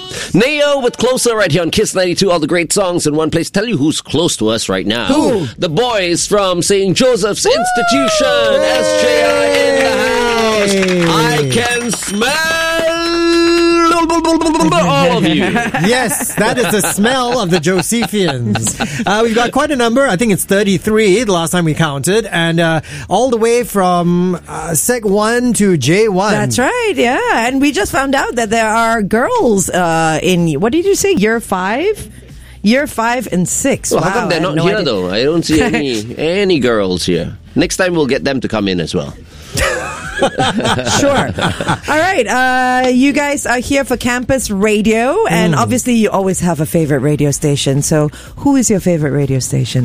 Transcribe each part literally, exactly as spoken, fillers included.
Neo with Closer right here on Kiss ninety-two. All the great songs in one place. Tell you who's close to us right now. Who? The boys from Saint Joseph's Woo! Institution. S J I in the house. I can smell all of you. Yes, that is the smell of the Josephians. Uh, we've got quite a number. I think it's thirty-three the last time we counted. And uh, all the way from uh, Sec one to J one. That's right, yeah. And we just found out that there are girls uh, in, what did you say, year five? Year five and six. Well, wow, how come they're not no here, idea. though? I don't see any any girls here. Next time we'll get them to come in as well. Sure. All right. Uh, you guys are here for Campus Radio, and mm. obviously you always have a favorite radio station. So who is your favorite radio station?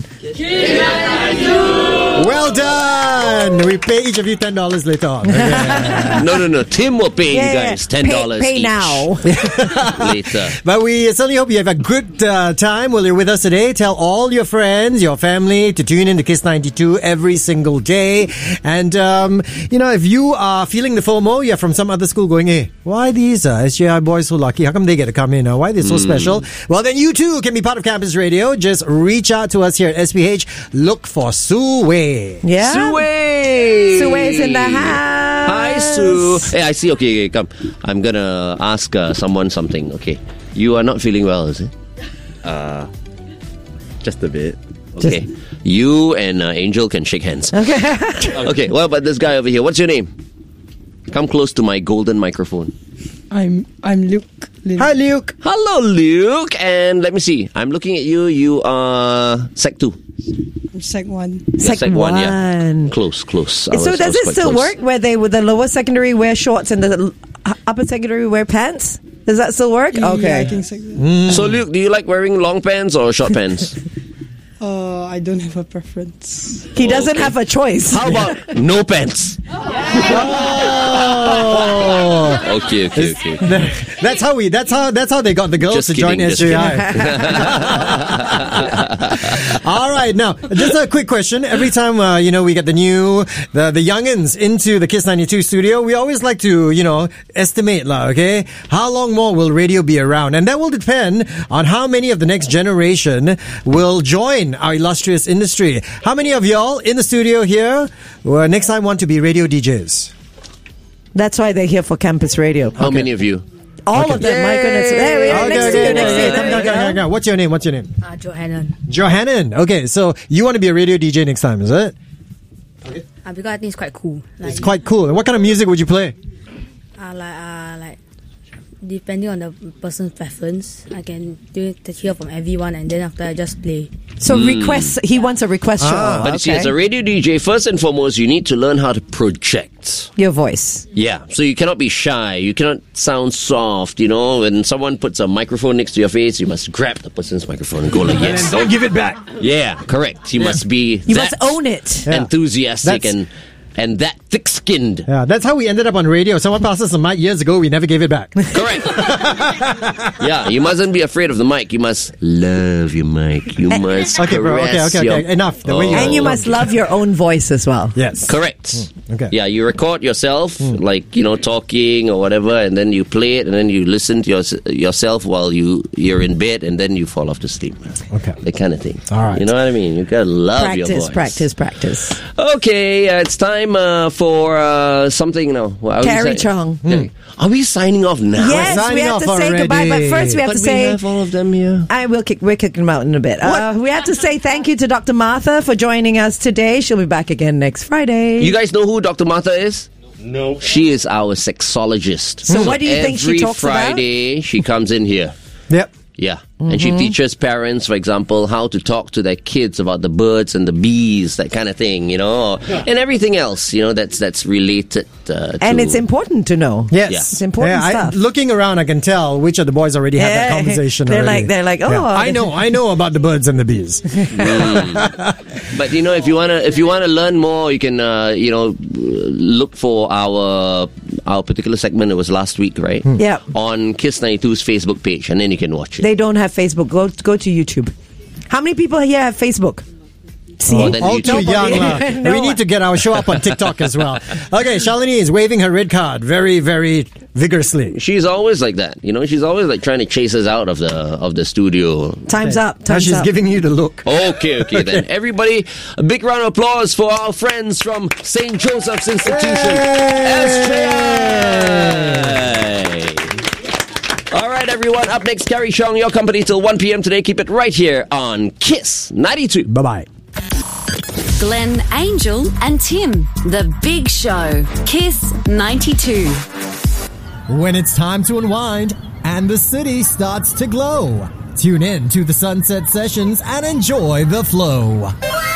Well done! We pay each of you ten dollars later on. Yeah. No, no, no. Tim will pay yeah, you guys ten dollars pay, pay each. now. Later. But we certainly hope you have a good uh, time while you're with us today. Tell all your friends, your family to tune in to Kiss ninety-two every single day. And, um, you know, if you are feeling the FOMO, you're from some other school going, hey, why these uh, S J I boys so lucky? How come they get to come in? Uh, why are they so mm. special? Well, then you too can be part of Campus Radio. Just reach out to us here at S P H. Look for Sue Wei. Yeah. Sue Wei. Sue Wei is in the house. Hi, Sue. Hey, I see. Okay, okay, come. I'm going to ask uh, someone something. Okay. You are not feeling well, is it? Uh, just a bit. Okay. Just... You and uh, Angel can shake hands. Okay. Okay, what about this guy over here? What's your name? Come close to my golden microphone. I'm I'm Luke. Lin. Hi, Luke. Hello, Luke. And let me see. I'm looking at you. You are Sec two. I'm Sec one. Sec, Sec one, yeah. one. Close, close. So I was, does I was it quite still close. work where they, with the lower secondary, wear shorts and the upper secondary wear pants? Does that still work? Yeah, Okay. I think so. Mm. So, Luke, do you like wearing long pants or short pants? Uh, I don't have a preference. He doesn't okay. have a choice. How about no pants? Oh. Okay, okay, okay. That's how we. That's how. That's how they got the girls Just to kidding, join S J I. All right, now just a quick question. Every time uh, you know we get the new the the youngins into the Kiss ninety-two studio, we always like to you know estimate lah. Okay, how long more will radio be around, and that will depend on how many of the next generation will join our illustrious industry. How many of y'all in the studio here uh, next time want to be radio D Js? That's why they're here for Campus Radio. How Okay. many of you? All Okay. of them. My goodness. Hey, wait, Okay, next okay, to you, okay, next to you. okay. Come, come, come, come, come. What's your name? What's your name? Uh, Johannan. Johannan. Okay, so you want to be a radio D J next time, is it? Okay. Uh, because I think it's quite cool. Like, It's quite cool. What kind of music would you play? Uh, like, uh, like, depending on the person's preference, I can do it to hear from everyone, and then after I just play. So request. He wants a request show. Ah, But you see, Okay. as a radio D J, first and foremost, you need to learn how to project. Your voice. Yeah, so you cannot be shy. You cannot sound soft. You know, when someone puts a microphone next to your face, you must grab the person's microphone and go like yes. Don't give it back. Yeah, correct. You must be. You that must own it. Yeah. enthusiastic That's- and and that thick-skinned. Yeah, that's how we ended up on radio. Someone passed us a mic years ago. We never gave it back. Correct. Yeah, you mustn't be afraid of the mic. You must love your mic. You must Okay, bro. Okay, caress okay, your- okay. Enough. The way you- And you must love your own voice as well. Yes. Correct. Okay. Yeah, you record yourself, like, you know, talking or whatever, and then you play it, and then you listen to your, yourself while you, you're in bed, and then you fall off to sleep. Okay. That kind of thing. All right. You know what I mean? You gotta love your Practice, voice. practice, practice. Okay, uh, it's time uh, for uh, something now. What are we Carrie saying? Chong. Okay. Are we signing off now? Yes, signing we have off to say already. goodbye, but first we have But to we say. have all of them here. I will kick. We're kicking them out in a bit. Uh, we have to say thank you to Doctor Martha for joining us today. She'll be back again next Friday. You guys know who Doctor Martha is? No. She is our sexologist. So what do you think she Every talks about? Friday, she comes in here. Yep. Yeah. And she teaches parents, for example, how to talk to their kids about the birds and the bees, that kind of thing, you know, and everything else, you know, that's that's related uh, to... and it's important to know. Yes. Yeah. It's important Yeah, I- stuff. looking around, I can tell which of the boys already had that Yeah. conversation. They're already. like- they're like, oh. Yeah. I know, I know about the birds and the bees. But, you know, if you want to if you want to learn more, you can, uh, you know, look for our our particular segment. It was last week, right? Yeah. On Kiss ninety-two's Facebook page, and then you can watch it. They don't have Facebook. Go go to YouTube. How many people here have Facebook? See? Oh, then All YouTube. too young. lah. No. We need to get our show up on TikTok as well. Okay, Shalini is waving her red card very, very vigorously. She's always like that, you know. She's always like trying to chase us out of the of the studio. Time's up. Now Time's she's up. giving you the look. Okay, okay, then. Everybody, a big round of applause for our friends from Saint Joseph's Institution. S J I. All right, everyone. Up next, Carrie Shong, your company till one p.m. today. Keep it right here on Kiss ninety-two. Bye-bye. Glenn, Angel, and Tim. The Big Show. Kiss ninety-two. When it's time to unwind and the city starts to glow, tune in to the Sunset Sessions and enjoy the flow.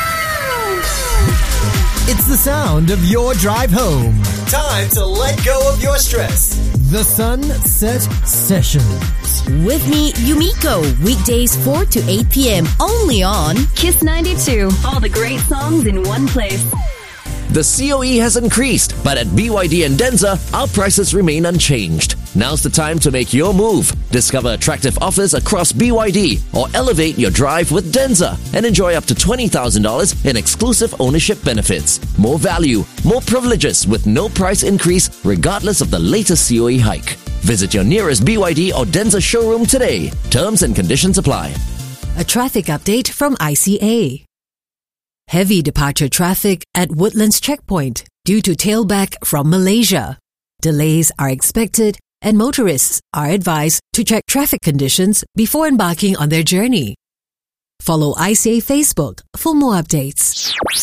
It's the sound of your drive home. Time to let go of your stress. The Sunset Sessions. With me, Yumiko, weekdays four to eight p.m. only on Kiss ninety-two. All the great songs in one place. The C O E has increased, but at B Y D and Denza, our prices remain unchanged. Now's the time to make your move. Discover attractive offers across B Y D or elevate your drive with Denza and enjoy up to twenty thousand dollars in exclusive ownership benefits. More value, more privileges with no price increase regardless of the latest C O E hike. Visit your nearest B Y D or Denza showroom today. Terms and conditions apply. a traffic update from I C A. Heavy departure traffic at Woodlands Checkpoint due to tailback from Malaysia. Delays are expected and motorists are advised to check traffic conditions before embarking on their journey. Follow I C A Facebook for more updates.